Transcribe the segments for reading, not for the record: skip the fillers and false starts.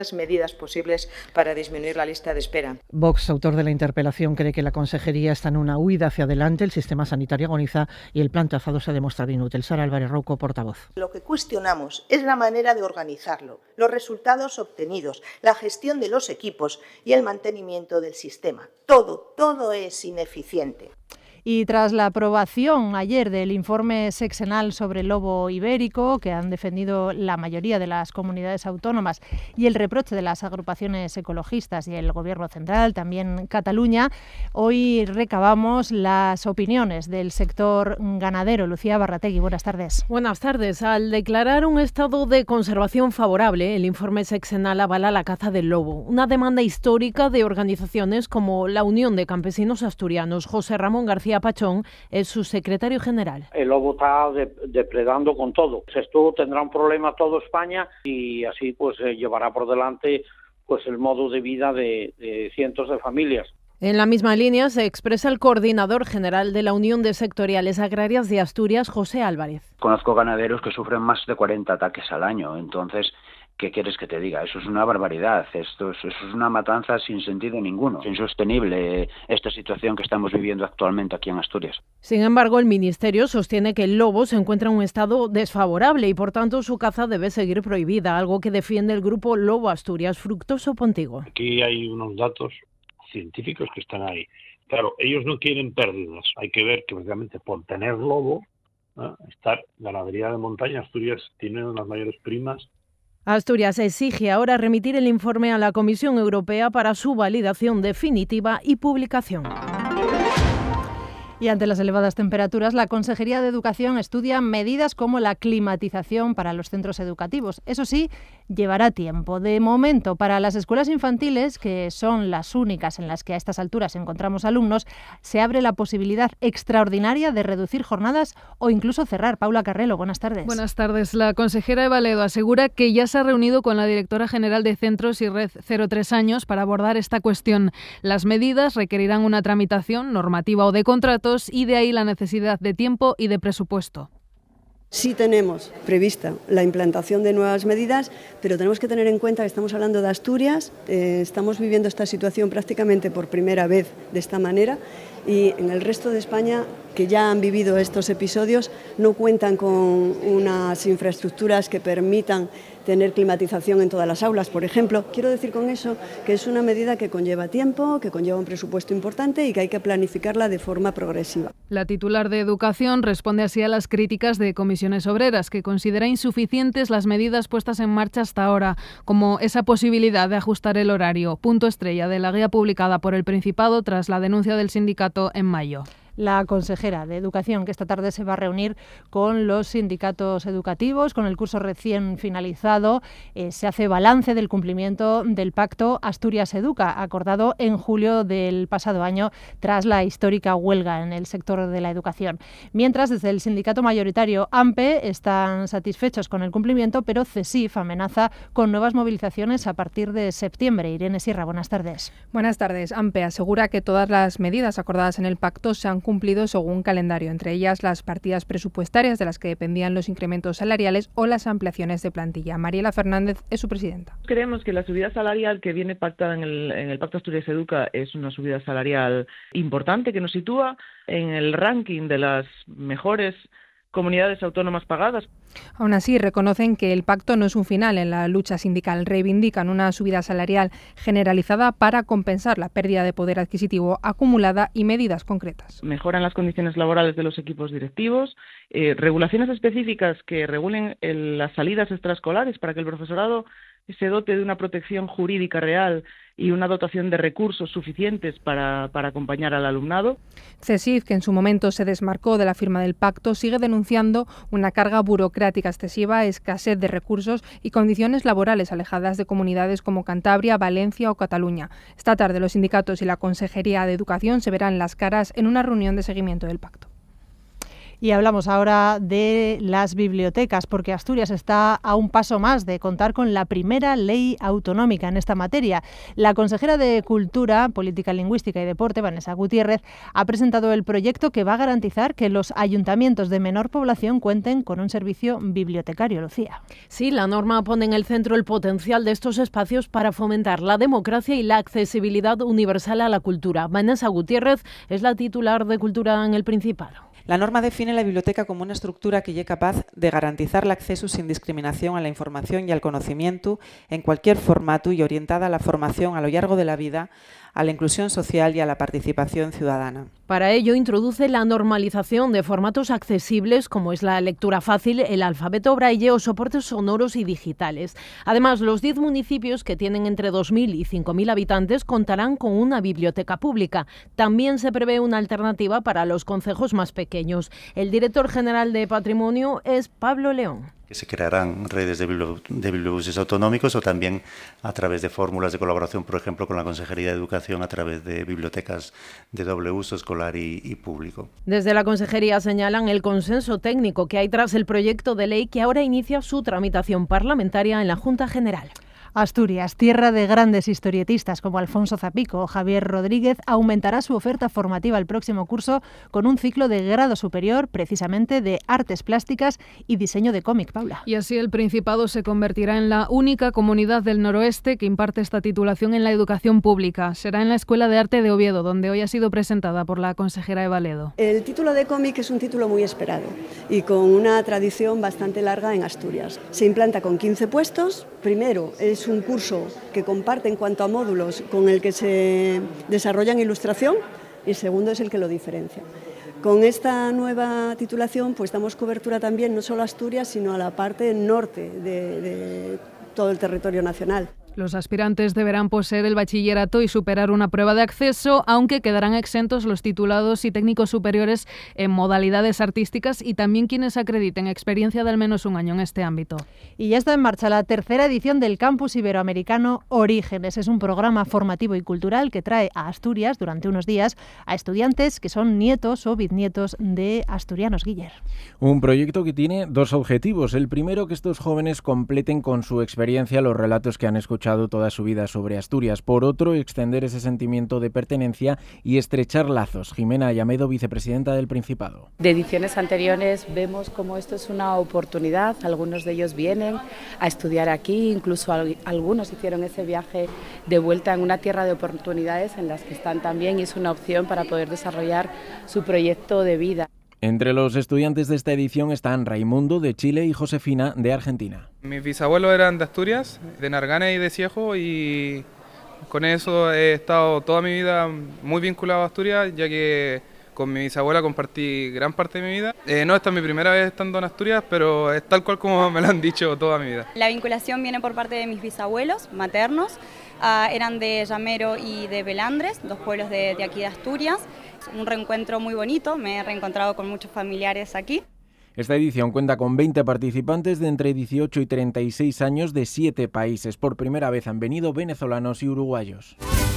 medidas posibles para disminuir la lista de espera. Vox, autor de la interpelación, cree que la Consejería está en una huida hacia adelante, el sistema sanitario agoniza y el plan trazado se ha demostrado inútil. Sara Álvarez Rouco, portavoz. Lo que cuestionamos es la manera de organizarlo, los resultados obtenidos, la gestión de los equipos y el mantenimiento del sistema. Todo es ineficiente. Y tras la aprobación ayer del informe sexenal sobre el lobo ibérico, que han defendido la mayoría de las comunidades autónomas, y el reproche de las agrupaciones ecologistas y el Gobierno central, también Cataluña, hoy recabamos las opiniones del sector ganadero. Lucía Barrategui, buenas tardes. Buenas tardes. Al declarar un estado de conservación favorable, el informe sexenal avala la caza del lobo, una demanda histórica de organizaciones como la Unión de Campesinos Asturianos. José Ramón García Pachón es su secretario general. El lobo está depredando con todo. Esto tendrá un problema toda España y así pues llevará por delante pues el modo de vida de cientos de familias. En la misma línea se expresa el coordinador general de la Unión de Sectoriales Agrarias de Asturias, José Álvarez. Conozco ganaderos que sufren más de 40 ataques al año, entonces ¿qué quieres que te diga? Eso es una barbaridad, eso es una matanza sin sentido ninguno. Es insostenible esta situación que estamos viviendo actualmente aquí en Asturias. Sin embargo, el Ministerio sostiene que el lobo se encuentra en un estado desfavorable y por tanto su caza debe seguir prohibida, algo que defiende el grupo Lobo Asturias. Fructuoso Pontigo. Aquí hay unos datos científicos que están ahí. Claro, ellos no quieren pérdidas. Hay que ver que precisamente por tener lobo, ganadería de montaña, Asturias tiene unas mayores primas. Asturias exige ahora remitir el informe a la Comisión Europea para su validación definitiva y publicación. Y ante las elevadas temperaturas, la Consejería de Educación estudia medidas como la climatización para los centros educativos. Eso sí, llevará tiempo. De momento, para las escuelas infantiles, que son las únicas en las que a estas alturas encontramos alumnos, se abre la posibilidad extraordinaria de reducir jornadas o incluso cerrar. Paula Carrelo, buenas tardes. Buenas tardes. La consejera Eva Ledo asegura que ya se ha reunido con la directora general de Centros y Red 0-3 años para abordar esta cuestión. Las medidas requerirán una tramitación normativa o de contratos y de ahí la necesidad de tiempo y de presupuesto. Sí tenemos prevista la implantación de nuevas medidas, pero tenemos que tener en cuenta que estamos hablando de Asturias, estamos viviendo esta situación prácticamente por primera vez de esta manera y en el resto de España, que ya han vivido estos episodios, no cuentan con unas infraestructuras que permitan tener climatización en todas las aulas, por ejemplo. Quiero decir con eso que es una medida que conlleva tiempo, que conlleva un presupuesto importante y que hay que planificarla de forma progresiva. La titular de Educación responde así a las críticas de Comisiones Obreras, que considera insuficientes las medidas puestas en marcha hasta ahora, como esa posibilidad de ajustar el horario, punto estrella de la guía publicada por el Principado tras la denuncia del sindicato en mayo. La consejera de Educación, que esta tarde se va a reunir con los sindicatos educativos, con el curso recién finalizado, se hace balance del cumplimiento del pacto Asturias Educa, acordado en julio del pasado año tras la histórica huelga en el sector de la educación. Mientras, desde el sindicato mayoritario AMPE están satisfechos con el cumplimiento, pero CESIF amenaza con nuevas movilizaciones a partir de septiembre. Irene Sierra, buenas tardes. Buenas tardes. AMPE asegura que todas las medidas acordadas en el pacto se han cumplido según calendario, entre ellas las partidas presupuestarias de las que dependían los incrementos salariales o las ampliaciones de plantilla. Mariela Fernández es su presidenta. Creemos que la subida salarial que viene pactada en el Pacto Asturias Educa es una subida salarial importante que nos sitúa en el ranking de las mejores comunidades autónomas pagadas. Aún así, reconocen que el pacto no es un final en la lucha sindical. Reivindican una subida salarial generalizada para compensar la pérdida de poder adquisitivo acumulada y medidas concretas. Mejoran las condiciones laborales de los equipos directivos, regulaciones específicas que regulen las salidas extraescolares para que el profesorado se dote de una protección jurídica real y una dotación de recursos suficientes para acompañar al alumnado. CESIF, que en su momento se desmarcó de la firma del pacto, sigue denunciando una carga burocrática excesiva, escasez de recursos y condiciones laborales alejadas de comunidades como Cantabria, Valencia o Cataluña. Esta tarde los sindicatos y la Consejería de Educación se verán las caras en una reunión de seguimiento del pacto. Y hablamos ahora de las bibliotecas, porque Asturias está a un paso más de contar con la primera ley autonómica en esta materia. La consejera de Cultura, Política Lingüística y Deporte, Vanessa Gutiérrez, ha presentado el proyecto que va a garantizar que los ayuntamientos de menor población cuenten con un servicio bibliotecario. Lucía. Sí, la norma pone en el centro el potencial de estos espacios para fomentar la democracia y la accesibilidad universal a la cultura. Vanessa Gutiérrez es la titular de Cultura en el Principado. La norma define la biblioteca como una estructura que es capaz de garantizar el acceso sin discriminación a la información y al conocimiento en cualquier formato y orientada a la formación a lo largo de la vida, a la inclusión social y a la participación ciudadana. Para ello introduce la normalización de formatos accesibles como es la lectura fácil, el alfabeto braille o soportes sonoros y digitales. Además, los 10 municipios que tienen entre 2.000 y 5.000 habitantes contarán con una biblioteca pública. También se prevé una alternativa para los concejos más pequeños. El director general de Patrimonio es Pablo León. Que se crearán redes de bibliobuses autonómicos o también a través de fórmulas de colaboración, por ejemplo, con la Consejería de Educación a través de bibliotecas de doble uso escolar y público. Desde la Consejería señalan el consenso técnico que hay tras el proyecto de ley que ahora inicia su tramitación parlamentaria en la Junta General. Asturias, tierra de grandes historietistas como Alfonso Zapico o Javier Rodríguez, aumentará su oferta formativa el próximo curso con un ciclo de grado superior, precisamente de artes plásticas y diseño de cómic, Paula. Y así el Principado se convertirá en la única comunidad del noroeste que imparte esta titulación en la educación pública. Será en la Escuela de Arte de Oviedo, donde hoy ha sido presentada por la consejera Eva Ledo. El título de cómic es un título muy esperado y con una tradición bastante larga en Asturias. Se implanta con 15 puestos. Primero, es un curso que comparte en cuanto a módulos con el que se desarrolla en ilustración y segundo es el que lo diferencia. Con esta nueva titulación pues damos cobertura también no solo a Asturias sino a la parte norte de todo el territorio nacional. Los aspirantes deberán poseer el bachillerato y superar una prueba de acceso, aunque quedarán exentos los titulados y técnicos superiores en modalidades artísticas y también quienes acrediten experiencia de al menos un año en este ámbito. Y ya está en marcha la tercera edición del Campus Iberoamericano Orígenes. Es un programa formativo y cultural que trae a Asturias durante unos días a estudiantes que son nietos o bisnietos de asturianos, Guiller. Un proyecto que tiene dos objetivos. El primero, que estos jóvenes completen con su experiencia los relatos que han escuchado toda su vida sobre Asturias. Por otro, extender ese sentimiento de pertenencia y estrechar lazos. Jimena Llamedo, vicepresidenta del Principado. De ediciones anteriores vemos cómo esto es una oportunidad. Algunos de ellos vienen a estudiar aquí, incluso algunos hicieron ese viaje de vuelta en una tierra de oportunidades en las que están también y es una opción para poder desarrollar su proyecto de vida. Entre los estudiantes de esta edición están Raimundo, de Chile, y Josefina, de Argentina. Mis bisabuelos eran de Asturias, de Nargane y de Ciejo, y con eso he estado toda mi vida muy vinculado a Asturias, ya que con mi bisabuela compartí gran parte de mi vida. No, esta es mi primera vez estando en Asturias, pero es tal cual como me lo han dicho toda mi vida. La vinculación viene por parte de mis bisabuelos maternos, eran de Llamero y de Belandres, dos pueblos de aquí de Asturias. Un reencuentro muy bonito, me he reencontrado con muchos familiares aquí. Esta edición cuenta con 20 participantes de entre 18 y 36 años de 7 países. Por primera vez han venido venezolanos y uruguayos.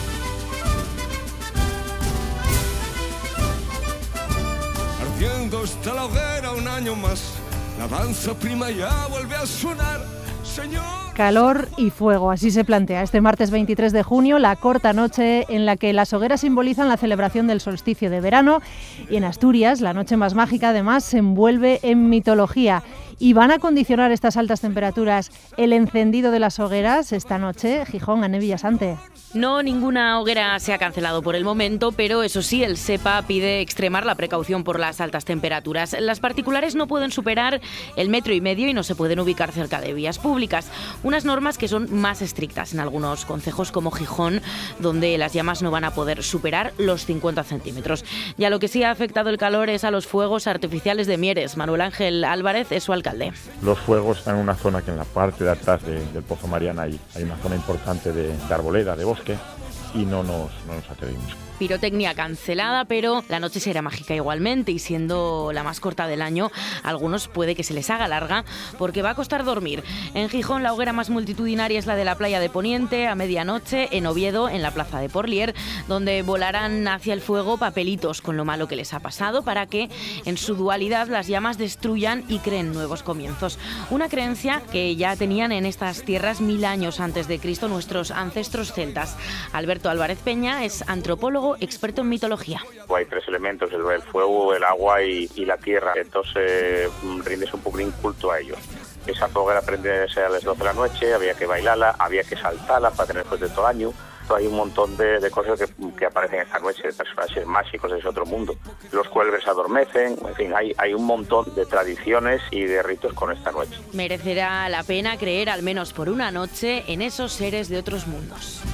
Ardiendo está la hoguera un año más, la danza prima ya vuelve a sonar, señor. Calor y fuego, así se plantea este martes 23 de junio la corta noche en la que las hogueras simbolizan la celebración del solsticio de verano y en Asturias la noche más mágica además se envuelve en mitología. ¿Y van a condicionar estas altas temperaturas el encendido de las hogueras esta noche? Gijón, Ane Villasante. No, ninguna hoguera se ha cancelado por el momento, pero eso sí, el SEPA pide extremar la precaución por las altas temperaturas. Las particulares no pueden superar el 1,5 metros y no se pueden ubicar cerca de vías públicas. Unas normas que son más estrictas en algunos concejos como Gijón, donde las llamas no van a poder superar los 50 centímetros. Y a lo que sí ha afectado el calor es a los fuegos artificiales de Mieres. Manuel Ángel Álvarez es su alcalde. Los fuegos están en una zona que en la parte de atrás del Pozo Mariana hay una zona importante de arboleda, de bosque, y no nos atrevimos. Pirotecnia cancelada, pero la noche será mágica igualmente, y siendo la más corta del año, a algunos puede que se les haga larga porque va a costar dormir. En Gijón la hoguera más multitudinaria es la de la playa de Poniente a medianoche, en Oviedo en la plaza de Porlier, donde volarán hacia el fuego papelitos con lo malo que les ha pasado para que en su dualidad las llamas destruyan y creen nuevos comienzos. Una creencia que ya tenían en estas tierras 1000 años antes de Cristo nuestros ancestros celtas. Alberto Álvarez Peña es antropólogo experto en mitología. Hay 3 elementos, el fuego, el agua y la tierra, entonces rindes un poco de culto a ellos. Esa hoguera prende a las 12 de la noche, había que bailarla, había que saltarla para tener pues de todo año. Hay un montón de cosas que aparecen esta noche, de personajes mágicos de ese otro mundo. Los cuelgues adormecen, en fin, hay un montón de tradiciones y de ritos con esta noche. Merecerá la pena creer al menos por una noche en esos seres de otros mundos.